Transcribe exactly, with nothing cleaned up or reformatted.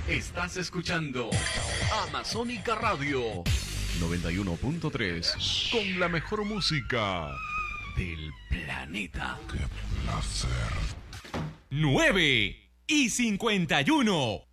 Estás escuchando Amazónica Radio noventa y uno punto tres con la mejor música del planeta. ¡Qué placer! nueve y cincuenta y uno.